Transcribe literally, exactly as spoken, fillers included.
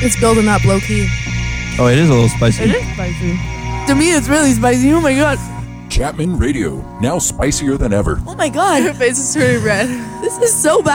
It's building up low key. Oh, it is a little spicy. It is spicy. To me, it's really spicy. Oh my god. Chapman Radio, now spicier than ever. Oh my god. Her face is turning red. This is so bad.